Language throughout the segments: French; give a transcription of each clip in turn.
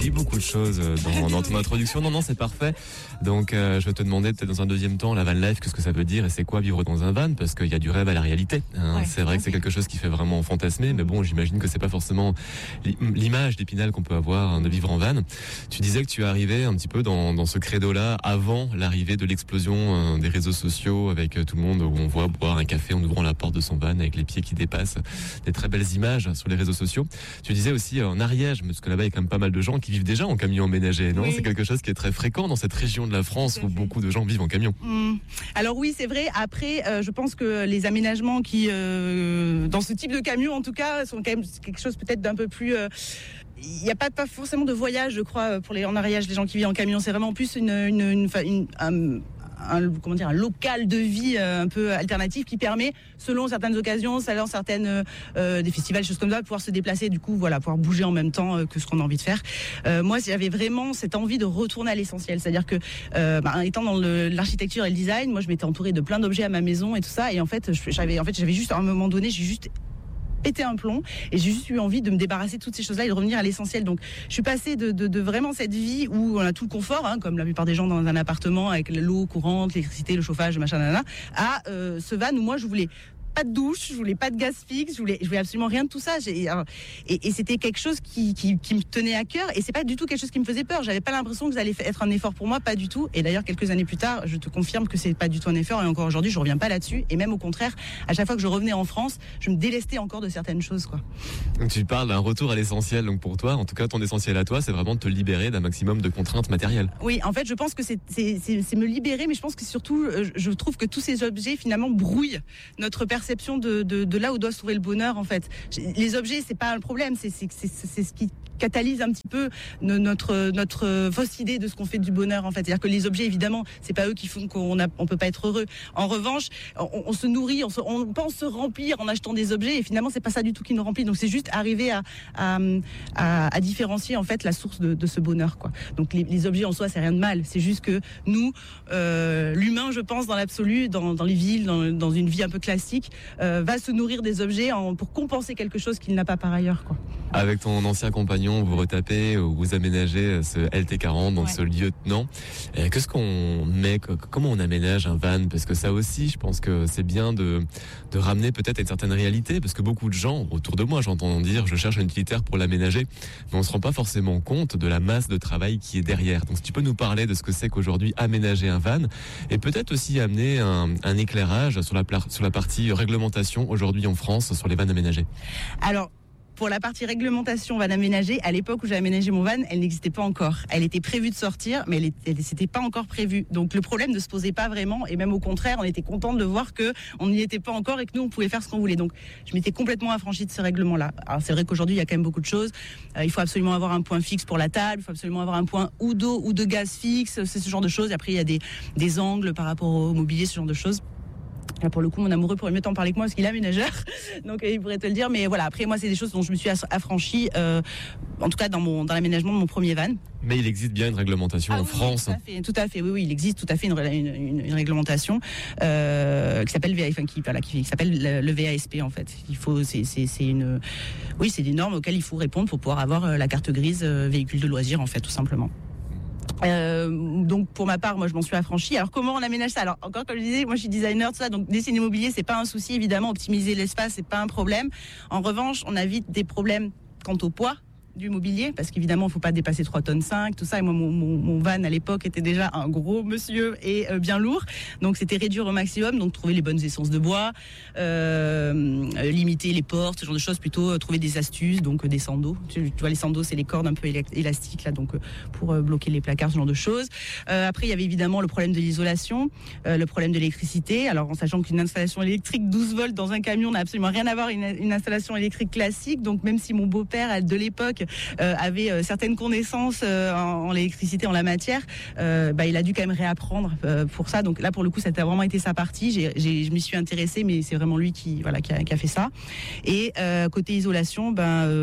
dit beaucoup de choses dans ton introduction. Non, c'est parfait. Donc, je vais te demander peut-être dans un deuxième temps, la van life, qu'est-ce que ça veut dire et c'est quoi vivre dans un van? Parce qu'il y a du rêve à la réalité. Hein. Ouais, c'est vrai que c'est quelque chose qui fait vraiment fantasmer, mais bon, j'imagine que c'est pas forcément l'image d'Épinal qu'on peut avoir de vivre en van. Tu disais que tu es arrivé un petit peu dans ce credo-là avant l'arrivée de l'explosion des réseaux sociaux avec tout le monde où on voit boire un café en ouvrant la porte de son van avec les pieds qui dépassent, des très belles images sur les réseaux sociaux. Tu disais aussi en Ariège, parce que là-bas il y a quand même pas mal de gens qui vivent déjà en camion aménagé, non? Oui. C'est quelque chose qui est très fréquent dans cette région de la France où beaucoup de gens vivent en camion. Alors oui, c'est vrai. Après, je pense que les aménagements qui, dans ce type de camion en tout cas, sont quand même quelque chose peut-être d'un peu plus... Il n'y a pas forcément de voyage, je crois, pour en Ariège, les gens qui vivent en camion. C'est vraiment plus un local de vie un peu alternatif qui permet, selon certaines occasions, selon certaines des festivals, des choses comme ça, de pouvoir se déplacer, du coup, voilà, pouvoir bouger en même temps que ce qu'on a envie de faire. Moi, j'avais vraiment cette envie de retourner à l'essentiel, c'est-à-dire que, étant dans l'architecture et le design, moi, je m'étais entourée de plein d'objets à ma maison et tout ça, et en fait, j'avais juste à un moment donné, j'ai juste pété un plomb et j'ai juste eu envie de me débarrasser de toutes ces choses-là et de revenir à l'essentiel. Donc je suis passée de vraiment cette vie où on a tout le confort, hein, comme la plupart des gens dans un appartement avec l'eau courante, l'électricité, le chauffage, machin, à ce van où moi je voulais pas de douche, je voulais pas de gaz fixe, je voulais absolument rien de tout ça. Et c'était quelque chose qui me tenait à cœur. Et c'est pas du tout quelque chose qui me faisait peur. J'avais pas l'impression que ça allait être un effort pour moi, pas du tout. Et d'ailleurs, quelques années plus tard, je te confirme que c'est pas du tout un effort. Et encore aujourd'hui, je reviens pas là-dessus. Et même au contraire, à chaque fois que je revenais en France, je me délestais encore de certaines choses, quoi. Donc tu parles d'un retour à l'essentiel. Donc pour toi, en tout cas, ton essentiel à toi, c'est vraiment de te libérer d'un maximum de contraintes matérielles. Oui, en fait, je pense que c'est me libérer, mais je pense que surtout, je trouve que tous ces objets finalement brouillent notre perception de là où doit se trouver le bonheur, en fait. Les objets, c'est pas un problème, c'est ce qui catalyse un petit peu notre fausse idée de ce qu'on fait du bonheur, en fait. C'est-à-dire que les objets, évidemment, c'est pas eux qui font qu'on peut pas être heureux. En revanche, on se nourrit, on pense se remplir en achetant des objets, et finalement, c'est pas ça du tout qui nous remplit. Donc, c'est juste arriver à différencier, en fait, la source de ce bonheur, quoi. Donc, les objets en soi, c'est rien de mal. C'est juste que nous, l'humain, je pense, dans l'absolu, dans les villes, dans une vie un peu classique, va se nourrir des objets pour compenser quelque chose qu'il n'a pas par ailleurs, quoi. Avec ton ancien compagnon, vous retapez, vous aménagez ce LT40, donc ce lieutenant. Qu'est-ce qu'on met, comment on aménage un van? Parce que ça aussi, je pense que c'est bien de ramener peut-être à une certaine réalité, parce que beaucoup de gens, autour de moi, j'entends dire, je cherche un utilitaire pour l'aménager, mais on se rend pas forcément compte de la masse de travail qui est derrière. Donc si tu peux nous parler de ce que c'est qu'aujourd'hui aménager un van, et peut-être aussi amener un éclairage sur la partie réglementation aujourd'hui en France sur les vannes aménagées. Alors, pour la partie réglementation van aménagée, à l'époque où j'ai aménagé mon van, elle n'existait pas encore. Elle était prévue de sortir, mais c'était pas encore prévu. Donc le problème ne se posait pas vraiment, et même au contraire, on était content de voir que on n'y était pas encore et que nous on pouvait faire ce qu'on voulait. Donc je m'étais complètement affranchie de ce règlement-là. Alors c'est vrai qu'aujourd'hui il y a quand même beaucoup de choses. Il faut absolument avoir un point fixe pour la table, il faut absolument avoir un point ou d'eau ou de gaz fixe, c'est ce genre de choses. Et après il y a des angles par rapport au mobilier, ce genre de choses. Là, pour le coup, mon amoureux pourrait mieux t'en parler que moi parce qu'il est aménageur, donc il pourrait te le dire. Mais voilà, après moi, c'est des choses dont je me suis affranchie, en tout cas dans l'aménagement de mon premier van. Mais il existe bien une réglementation en France. Tout à fait. Oui, il existe tout à fait une réglementation qui s'appelle qui s'appelle le VASP en fait. C'est des normes auxquelles il faut répondre pour pouvoir avoir la carte grise véhicule de loisirs en fait, tout simplement. Donc pour ma part, moi je m'en suis affranchie. Alors comment on aménage ça? Alors encore comme je disais, moi je suis designer, tout ça, donc dessiner immobilier c'est pas un souci évidemment, optimiser l'espace c'est pas un problème. En revanche, on a vite des problèmes quant au poids du mobilier, parce qu'évidemment il faut pas dépasser 3,5 tonnes, tout ça, et moi mon van à l'époque était déjà un gros monsieur et bien lourd, donc c'était réduire au maximum, donc trouver les bonnes essences de bois, limiter les portes, ce genre de choses, plutôt trouver des astuces, donc des sandos, tu vois les sandos c'est les cordes un peu élastiques là, donc pour bloquer les placards, ce genre de choses. Après il y avait évidemment le problème de l'isolation, le problème de l'électricité, alors en sachant qu'une installation électrique 12 volts dans un camion n'a absolument rien à voir avec une installation électrique classique, donc même si mon beau-père de l'époque avait certaines connaissances en électricité, en la matière, il a dû quand même réapprendre pour ça. Donc là, pour le coup, ça a vraiment été sa partie. Je m'y suis intéressée, mais c'est vraiment lui qui a fait ça. Et côté isolation,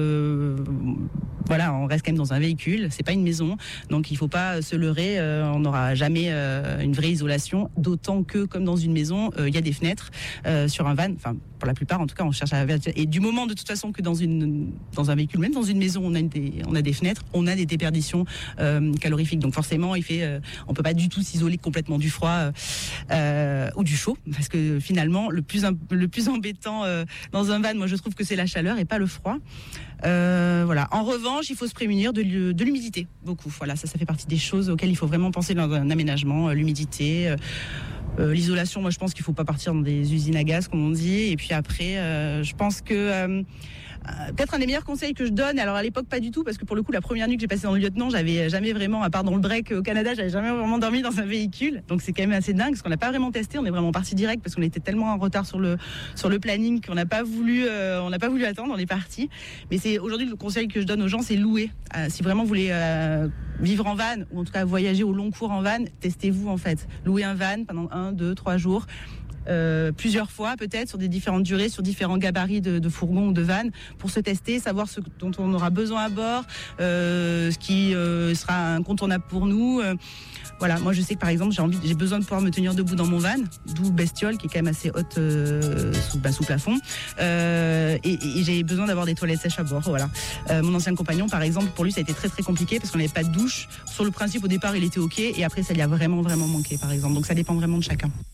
on reste quand même dans un véhicule, c'est pas une maison, donc il faut pas se leurrer. On n'aura jamais une vraie isolation, d'autant que, comme dans une maison, il y a des fenêtres sur un van. Enfin, pour la plupart, en tout cas, on cherche à et du moment de toute façon que dans un véhicule, même dans une maison, on a des fenêtres, on a des déperditions calorifiques. Donc forcément, on peut pas du tout s'isoler complètement du froid ou du chaud, parce que finalement, le plus embêtant dans un van, moi je trouve que c'est la chaleur et pas le froid. Voilà. En revanche, il faut se prémunir de l'humidité, beaucoup. Voilà, ça fait partie des choses auxquelles il faut vraiment penser dans un aménagement, l'humidité. L'isolation, moi je pense qu'il faut pas partir dans des usines à gaz comme on dit. Et puis après, je pense que peut-être un des meilleurs conseils que je donne, alors à l'époque pas du tout, parce que pour le coup la première nuit que j'ai passée dans le lieutenant, j'avais jamais vraiment, à part dans le break au Canada, j'avais jamais vraiment dormi dans un véhicule. Donc c'est quand même assez dingue, parce qu'on n'a pas vraiment testé, on est vraiment parti direct parce qu'on était tellement en retard sur le planning qu'on n'a pas voulu attendre, on est parti. Mais c'est aujourd'hui le conseil que je donne aux gens, c'est louer. Si vraiment vous voulez vivre en van, ou en tout cas voyager au long cours en van, testez-vous en fait. Louez un van pendant 1, 2, 3 jours. Plusieurs fois peut-être sur des différentes durées, sur différents gabarits de fourgons ou de vannes, pour se tester, savoir ce dont on aura besoin à bord, ce qui sera incontournable pour nous. Voilà, moi je sais que par exemple j'ai besoin de pouvoir me tenir debout dans mon van, d'où bestiole qui est quand même assez haute sous plafond, et j'ai besoin d'avoir des toilettes sèches à bord. Voilà. Mon ancien compagnon par exemple, pour lui ça a été très très compliqué parce qu'on n'avait pas de douche. Sur le principe au départ il était ok, et après ça lui a vraiment manqué par exemple. Donc ça dépend vraiment de chacun.